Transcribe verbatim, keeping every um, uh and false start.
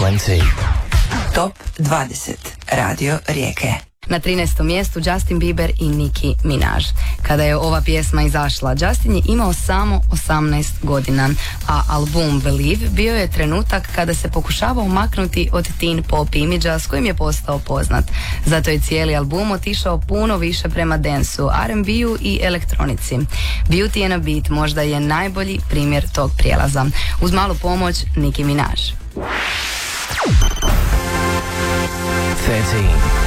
dvadeset. Top dvadeset. Radio Rijeke. Na trinaestom mjestu Justin Bieber i Nicki Minaj. Kada je ova pjesma izašla, Justin je imao samo osamnaest godina, a album Believe bio je trenutak kada se pokušavao maknuti od teen pop imidža s kojim je postao poznat. Zato je cijeli album otišao puno više prema dansu, R and B-u i elektronici. Beauty and a Beat možda je najbolji primjer tog prijelaza. Uz malu pomoć Nicki Minaj. thirteen.